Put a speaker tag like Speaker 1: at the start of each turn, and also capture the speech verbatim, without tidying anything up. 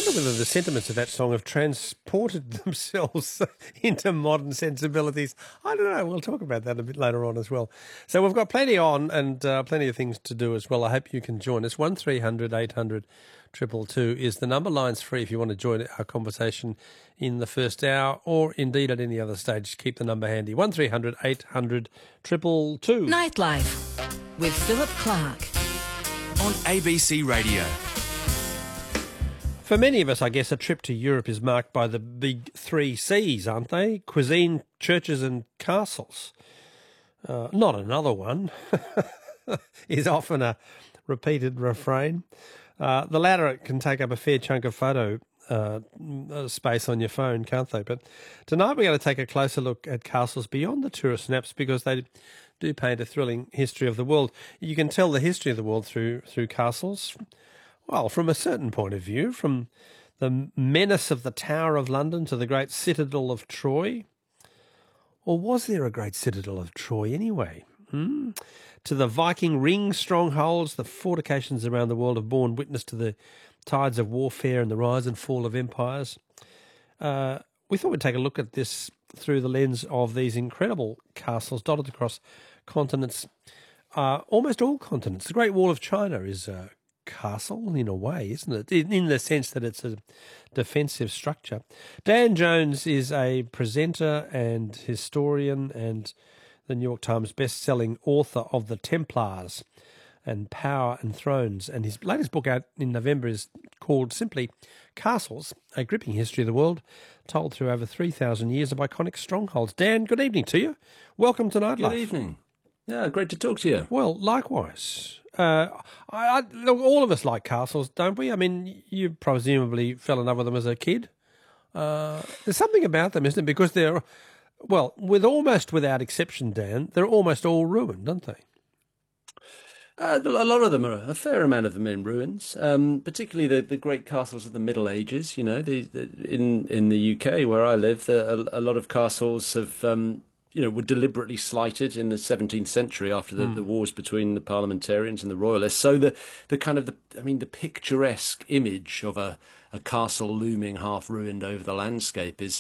Speaker 1: wonder whether the sentiments of that song have transported themselves into modern sensibilities. I don't know. We'll talk about that a bit later on as well. So we've got plenty on and uh, plenty of things to do as well. I hope you can join us. one three hundred eight hundred two two two is the number. Line's free if you want to join our conversation in the first hour or indeed at any other stage. Keep the number handy. one three hundred eight hundred two two two.
Speaker 2: Nightlife with Philip Clark
Speaker 3: on A B C Radio.
Speaker 1: For many of us, I guess, a trip to Europe is marked by the big three C's, aren't they? Cuisine, churches and castles. Uh, not another one is often a repeated refrain. Uh, the latter can take up a fair chunk of photo uh, space on your phone, can't they? But tonight we're going to take a closer look at castles beyond the tourist snaps because they do paint a thrilling history of the world. You can tell the history of the world through through castles. Well, from a certain point of view, from the menace of the Tower of London to the great citadel of Troy. Or was there a great citadel of Troy anyway? Hmm? To the Viking ring strongholds, the fortifications around the world have borne witness to the tides of warfare and the rise and fall of empires. Uh, we thought we'd take a look at this through the lens of these incredible castles dotted across continents, uh, almost all continents. The Great Wall of China is a castle in a way, isn't it? In, in the sense that it's a defensive structure. Dan Jones is a presenter and historian and the New York Times best-selling author of The Templars and Power and Thrones. And his latest book out in November is called simply Castles, A Gripping History of the World, told through over three thousand years of iconic strongholds. Dan, good evening to you. Welcome to Nightlife.
Speaker 4: Good evening. Yeah, great to talk to you.
Speaker 1: Well, likewise. Uh, I, I, look, all of us like castles, don't we? I mean, you presumably fell in love with them as a kid. Uh, there's something about them, isn't it? Because they're, well, with almost without exception, Dan, they're almost all ruined, aren't they?
Speaker 4: Uh, a lot of them are, a fair amount of them in ruins, um, particularly the, the great castles of the Middle Ages. You know, the, the, in, in the U K, where I live, the, a, a lot of castles have... Um, you know, were deliberately slighted in the seventeenth century after the, mm. the wars between the parliamentarians and the royalists. So the, the kind of, the I mean, the picturesque image of a, a castle looming half ruined over the landscape is,